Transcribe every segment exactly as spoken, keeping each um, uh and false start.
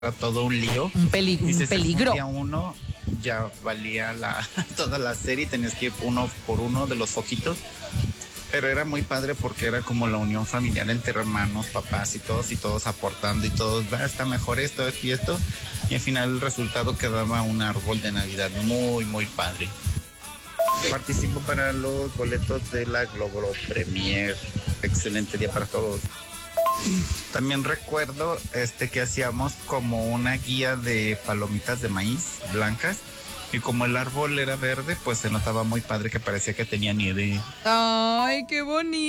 era todo un lío. Un, peli y un si peligro. Se uno, ya valía la, toda la serie, tenías que ir uno por uno de los foquitos. Pero era muy padre porque era como la unión familiar entre hermanos, papás y todos, y todos aportando y todos, va, está mejor esto, esto y esto. Y al final el resultado quedaba un árbol de Navidad muy, muy padre. Participo para los boletos de la Globo Premier. Excelente día para todos. También recuerdo este que hacíamos como una guía de palomitas de maíz blancas. Y como el árbol era verde, pues se notaba muy padre que parecía que tenía nieve. ¡Ay, qué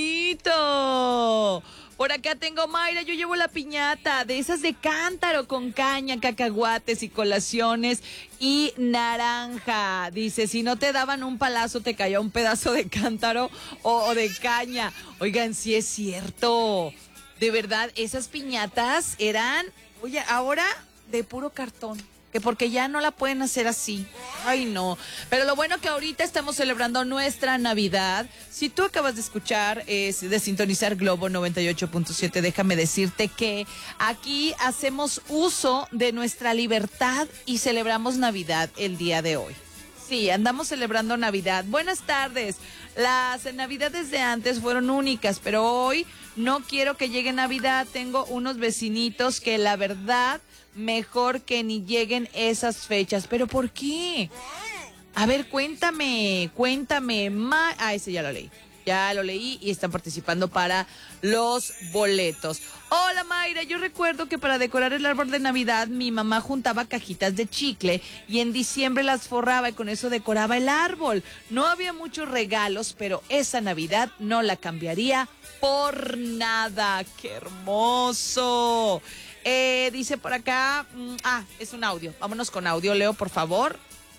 bonito! Por acá tengo, Mayra, yo llevo la piñata de esas de cántaro con caña, cacahuates y colaciones y naranja. Dice, si no te daban un palazo, te caía un pedazo de cántaro o, o de caña. Oigan, sí es cierto. De verdad, esas piñatas eran, oye, ahora de puro cartón. Que porque ya no la pueden hacer así. Ay, no. Pero lo bueno que ahorita estamos celebrando nuestra Navidad. Si tú acabas de escuchar, eh, de sintonizar Globo noventa y ocho punto siete, déjame decirte que aquí hacemos uso de nuestra libertad y celebramos Navidad el día de hoy. Sí, andamos celebrando Navidad. Buenas tardes. Las Navidades de antes fueron únicas, pero hoy no quiero que llegue Navidad. Tengo unos vecinitos que la verdad, mejor que ni lleguen esas fechas. ¿Pero por qué? A ver, cuéntame, cuéntame. Ma ah, ese ya lo leí. Ya lo leí y están participando para los boletos. Hola, Mayra, yo recuerdo que para decorar el árbol de Navidad mi mamá juntaba cajitas de chicle y en diciembre las forraba y con eso decoraba el árbol. No había muchos regalos, pero esa Navidad no la cambiaría por nada. ¡Qué hermoso! Eh, dice por acá, mm, ah, es un audio. Vámonos con audio, Leo, por favor.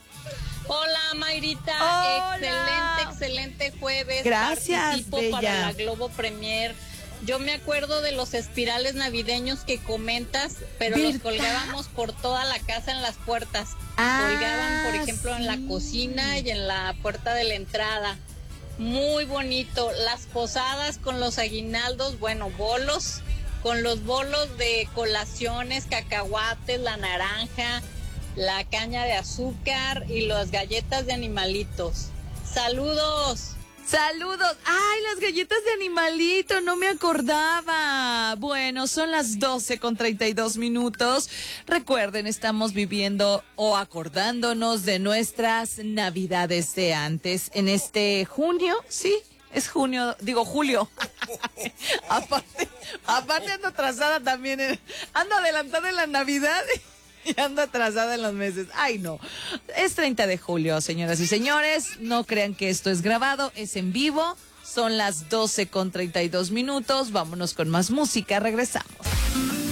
Hola, Mayrita. Hola. Excelente, excelente jueves. Gracias, Participo bella. para la Globo Premier. Yo me acuerdo de los espirales navideños que comentas, pero ¿verdad? los colgábamos por toda la casa en las puertas. Ah, Colgaban, por ejemplo, sí. en la cocina y en la puerta de la entrada. Muy bonito. Las posadas con los aguinaldos, bueno, bolos, con los bolos de colaciones, cacahuates, la naranja, la caña de azúcar y las galletas de animalitos. ¡Saludos! ¡Saludos! ¡Ay, las galletas de animalito! No me acordaba. Bueno, son las doce con treinta y dos minutos. Recuerden, estamos viviendo o acordándonos de nuestras Navidades de antes. En este junio, ¿sí? Es junio, digo julio. aparte, aparte ando atrasada también. En, ando adelantada en la Navidad. Y ando atrasada en los meses. Ay, no. Es treinta de julio, señoras y señores. No crean que esto es grabado, es en vivo. Son las doce con treinta y dos minutos. Vámonos con más música. Regresamos.